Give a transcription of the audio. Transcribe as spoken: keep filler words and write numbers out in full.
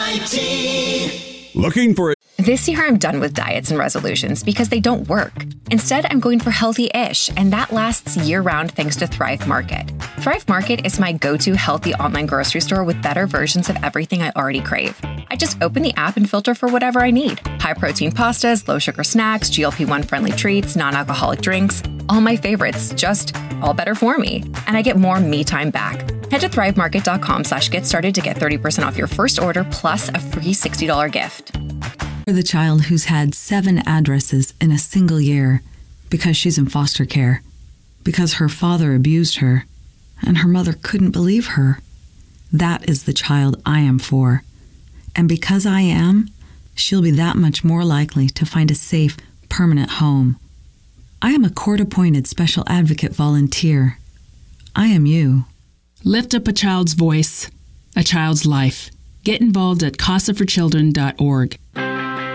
I T. Looking for it. This year, I'm done with diets and resolutions because they don't work. Instead, I'm going for healthy-ish, and that lasts year-round thanks to Thrive Market. Thrive Market is my go-to healthy online grocery store with better versions of everything I already crave. I just open the app and filter for whatever I need. High-protein pastas, low-sugar snacks, G L P one friendly treats, non-alcoholic drinks. All my favorites, just all better for me. And I get more me time back. Head to thrivemarket.com slash get started to get thirty percent off your first order plus a free sixty dollars gift. For the child who's had seven addresses in a single year because she's in foster care, because her father abused her, and her mother couldn't believe her. That is the child I am for. And because I am, she'll be that much more likely to find a safe, permanent home. I am a court-appointed special advocate volunteer. I am you. Lift up a child's voice, a child's life. Get involved at casa for children dot org.